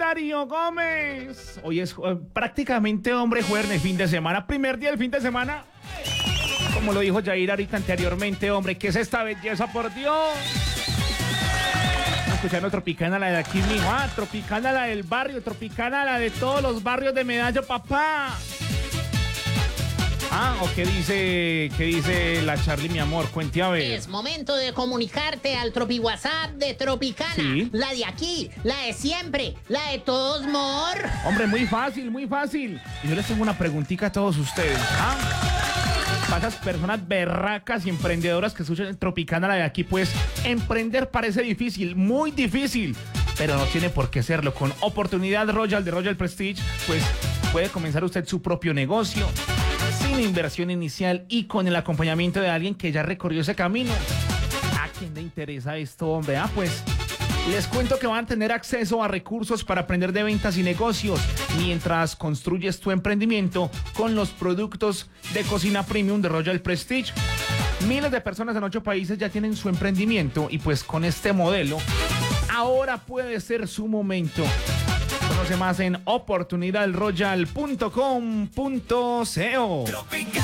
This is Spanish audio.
Darío Gómez. Hoy es prácticamente hombre jueves, fin de semana, primer día del fin de semana. Como lo dijo Jair ahorita anteriormente, hombre, ¿qué es esta belleza, por Dios? Escuchando Tropicana, la de aquí mismo. Tropicana, la del barrio, Tropicana, la de todos los barrios de Medallo, papá. ¿O qué dice la Charlie, mi amor? Cuente a ver. Es momento de comunicarte al Tropi WhatsApp de Tropicana. ¿Sí? La de aquí, la de siempre, la de todos, mor. Hombre, muy fácil, muy fácil. Y yo les tengo una preguntita a todos ustedes. Para esas personas berracas y emprendedoras que escuchan el Tropicana, la de aquí, pues, emprender parece difícil, muy difícil, pero no tiene por qué serlo. Con Oportunidad Royal de Royal Prestige, pues, puede comenzar usted su propio negocio sin inversión inicial y con el acompañamiento de alguien que ya recorrió ese camino. ¿A quién le interesa esto, hombre? Pues les cuento que van a tener acceso a recursos para aprender de ventas y negocios mientras construyes tu emprendimiento con los productos de cocina premium de Royal Prestige. Miles de personas en 8 países ya tienen su emprendimiento y pues con este modelo ahora puede ser su momento. Conoce más en oportunidadroyal.com.co.